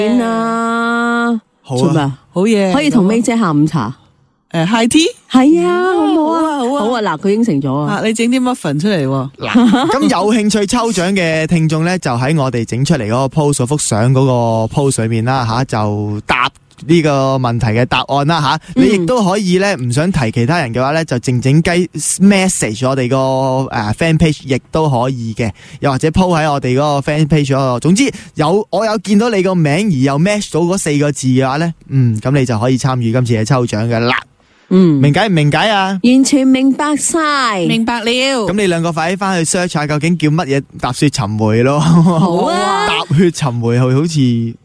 啊， 好做咩啊，好嘢， 可以同 May 姐下午茶。 high tea， 係啊，好唔好啊？ 好啊好啊，嗱，佢應承咗啊。 啊，你整啲 muffin 出嚟喎。 咁有興趣抽獎嘅聽眾咧，就喺我哋整出嚟嗰個 post 嗰幅相嗰個 post 裏面啦吓，就答呢個問題嘅答案啦吓。你亦都可以咧，唔想提其他人嘅話咧，就靜靜雞 message 我哋個fan page 亦都可以嘅，又或者 po 喺我哋嗰個 fan page 嗰度。總之我有見到你個名而又 match 到嗰4個字嘅話咧，咁你就可以參與今次嘅抽獎嘅啦。明解唔明解啊？ 完全明白晒， 明白了。 咁你兩個快啲翻去 search 下究竟叫乜嘢踏雪尋梅咯。 好啊， 踏血尋梅好似